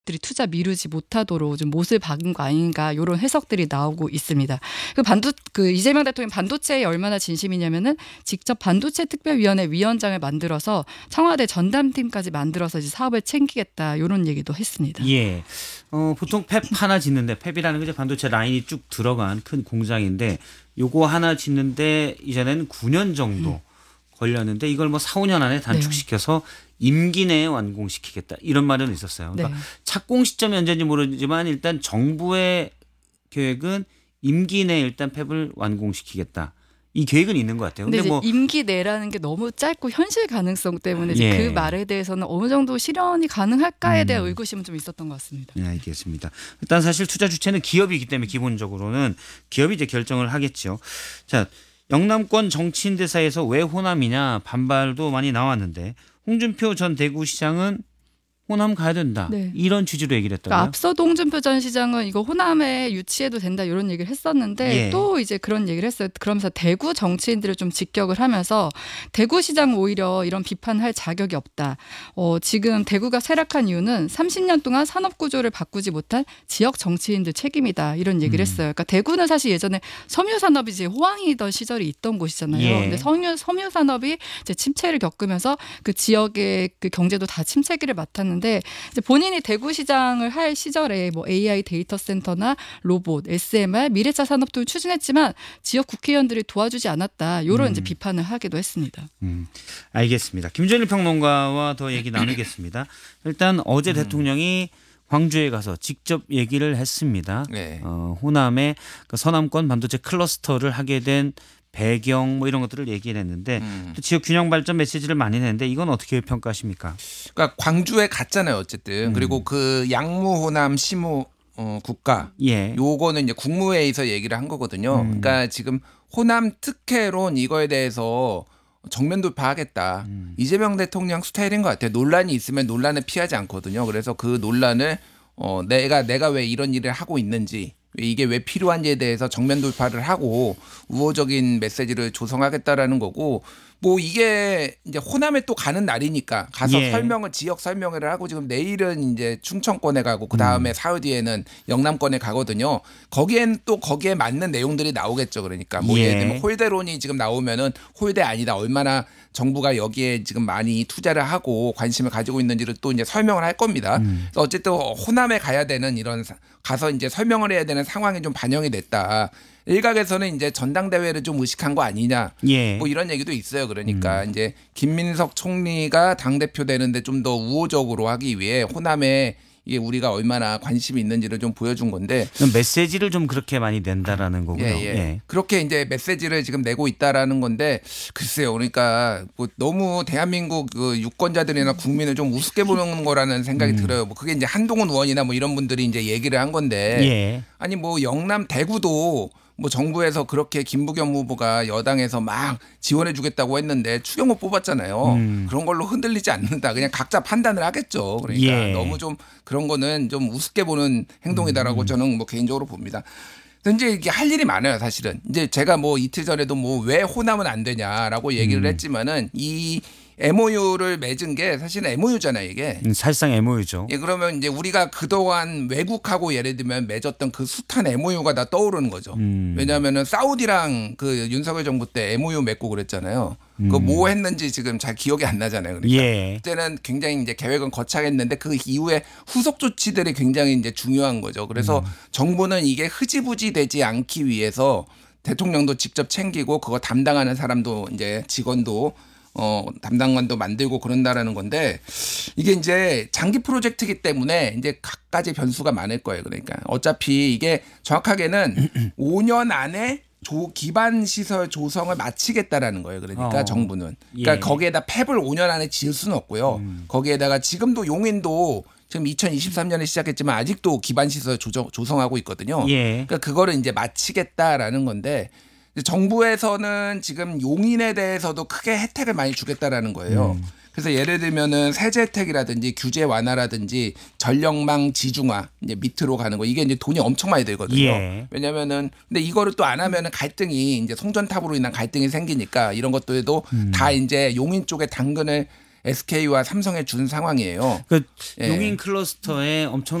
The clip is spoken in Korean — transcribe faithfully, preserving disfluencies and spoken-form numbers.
들이 투자 미루지 못하도록 좀 못을 박은 거 아닌가 이런 해석들이 나오고 있습니다. 그 반도 그 이재명 대통령 반도체에 얼마나 진심이냐면은 직접 반도체 특별위원회 위원장을 만들어서 청와대 전담팀까지 만들어서 이제 사업을 챙기겠다 이런 얘기도 했습니다. 예. 어, 보통 팹 하나 짓는데 팹이라는 게 이제 반도체 라인이 쭉 들어간 큰 공장인데 요거 하나 짓는데 이전에는 구 년 정도 음. 걸렸는데 이걸 뭐 사, 오 년 안에 단축시켜서 네. 임기 내에 완공시키겠다 이런 말은 있었어요. 그러니까 네. 착공 시점이 언제인지 모르지만 일단 정부의 계획은 임기 내에 일단 팹을 완공시키겠다. 이 계획은 있는 것 같아요. 근데, 근데 뭐 임기 내라는 게 너무 짧고 현실 가능성 때문에 예. 그 말에 대해서는 어느 정도 실현이 가능할까에 대한 음. 의구심은 좀 있었던 것 같습니다. 네, 알겠습니다. 일단 사실 투자 주체는 기업이기 때문에 기본적으로는 기업이 이제 결정을 하겠죠. 자, 영남권 정치인들 사이에서 왜 호남이냐 반발도 많이 나왔는데 홍준표 전 대구시장은 호남 가야 된다. 네. 이런 취지로 얘기를 했다고요? 그러니까 앞서도 홍준표 전 시장은 이거 호남에 유치해도 된다 이런 얘기를 했었는데 예. 또 이제 그런 얘기를 했어요. 그러면서 대구 정치인들을 좀 직격을 하면서 대구시장은 오히려 이런 비판할 자격이 없다. 어, 지금 대구가 쇠락한 이유는 삼십 년 동안 산업구조를 바꾸지 못한 지역 정치인들 책임이다. 이런 얘기를 음. 했어요. 그러니까 대구는 사실 예전에 섬유산업이 이제 호황이던 시절이 있던 곳이잖아요. 예. 근데 섬유, 섬유산업이 이제 침체를 겪으면서 그 지역의 그 경제도 다 침체기를 맡았는데 이제 본인이 대구시장을 할 시절에 뭐 에이아이 데이터 센터나 로봇, 에스엠알, 미래차 산업 등을 추진했지만 지역 국회의원들이 도와주지 않았다. 이런 음. 이제 비판을 하기도 했습니다. 음, 알겠습니다. 김준일 평론가와 더 얘기 나누겠습니다. 일단 어제 음. 대통령이 광주에 가서 직접 얘기를 했습니다. 네. 어, 호남의 그 서남권 반도체 클러스터를 하게 된 배경 뭐 이런 것들을 얘기를 했는데 음. 또 지역 균형 발전 메시지를 많이 냈는데 이건 어떻게 평가하십니까? 그러니까 광주에 갔잖아요 어쨌든. 음. 그리고 그 양무 호남 시무 어, 국가 예. 요거는 이제 국무회의에서 얘기를 한 거거든요. 음. 그러니까 지금 호남 특혜론 이거에 대해서 정면 돌파하겠다. 음. 이재명 대통령 스타일인 것 같아요. 논란이 있으면 논란을 피하지 않거든요. 그래서 그 논란을 어, 내가 내가 왜 이런 일을 하고 있는지 이게 왜 필요한지에 대해서 정면 돌파를 하고 우호적인 메시지를 조성하겠다라는 거고 뭐 이게 이제 호남에 또 가는 날이니까 가서 예. 설명을 지역 설명회를 하고 지금 내일은 이제 충청권에 가고 그 다음에 음. 사흘 뒤에는 영남권에 가거든요. 거기엔 또 거기에 맞는 내용들이 나오겠죠. 그러니까 뭐 예. 예를 들면 홀대론이 지금 나오면은 홀대 아니다. 얼마나 정부가 여기에 지금 많이 투자를 하고 관심을 가지고 있는지를 또 이제 설명을 할 겁니다. 음. 그래서 어쨌든 호남에 가야 되는 이런 가서 이제 설명을 해야 되는 상황이 좀 반영이 됐다. 일각에서는 이제 전당대회를 좀 의식한 거 아니냐. 예. 뭐 이런 얘기도 있어요. 그러니까 음. 이제 김민석 총리가 당대표 되는데 좀 더 우호적으로 하기 위해 호남에 이게 우리가 얼마나 관심이 있는지를 좀 보여준 건데 메시지를 좀 그렇게 많이 낸다라는 거고요. 예, 예. 예. 그렇게 이제 메시지를 지금 내고 있다라는 건데 글쎄요. 그러니까 뭐 너무 대한민국 그 유권자들이나 국민을 좀 우습게 보는 거라는 생각이 음. 들어요. 뭐 그게 이제 한동훈 의원이나 뭐 이런 분들이 이제 얘기를 한 건데 예. 아니 뭐 영남 대구도 뭐 정부에서 그렇게 김부겸 후보가 여당에서 막 지원해 주겠다고 했는데 추경호 뽑았잖아요. 음. 그런 걸로 흔들리지 않는다. 그냥 각자 판단을 하겠죠. 그러니까 예. 너무 좀 그런 거는 좀 우습게 보는 행동이다라고 음. 저는 뭐 개인적으로 봅니다. 이제 이게 할 일이 많아요, 사실은. 이제 제가 뭐 이틀 전에도 뭐 왜 호남은 안 되냐라고 얘기를 음. 했지만은 이 엠오유를 맺은 게 사실은 엠오유잖아요, 이게. 음, 사실상 엠오유죠. 예, 그러면 이제 우리가 그동안 외국하고 예를 들면 맺었던 그 숱한 엠오유가 다 떠오르는 거죠. 음. 왜냐하면은 사우디랑 그 윤석열 정부 때 엠오유 맺고 그랬잖아요. 음. 그 뭐 했는지 지금 잘 기억이 안 나잖아요. 그러니까 예. 그때는 굉장히 이제 계획은 거창했는데 그 이후에 후속 조치들이 굉장히 이제 중요한 거죠. 그래서 음. 정부는 이게 흐지부지 되지 않기 위해서 대통령도 직접 챙기고 그거 담당하는 사람도 이제 직원도 어, 담당관도 만들고 그런다라는 건데 이게 이제 장기 프로젝트이기 때문에 이제 각가지 변수가 많을 거예요. 그러니까 어차피 이게 정확하게는 오 년 안에 조, 기반 시설 조성을 마치겠다라는 거예요. 그러니까 어. 정부는. 그러니까 예. 거기에다 팹을 오 년 안에 지을 수는 없고요. 음. 거기에다가 지금도 용인도 지금 이천이십삼 년에 시작했지만 아직도 기반 시설 조정, 조성하고 있거든요. 예. 그러니까 그거를 이제 마치겠다라는 건데 정부에서는 지금 용인에 대해서도 크게 혜택을 많이 주겠다라는 거예요. 음. 그래서 예를 들면은 세제 혜택이라든지 규제 완화라든지 전력망 지중화 이제 밑으로 가는 거 이게 이제 돈이 엄청 많이 들거든요. 예. 왜냐면은 근데 이거를 또 안 하면은 갈등이 이제 송전탑으로 인한 갈등이 생기니까 이런 것들도 음. 다 이제 용인 쪽에 당근을 에스케이와 삼성에 준 상황이에요. 그 예. 용인 클러스터에 엄청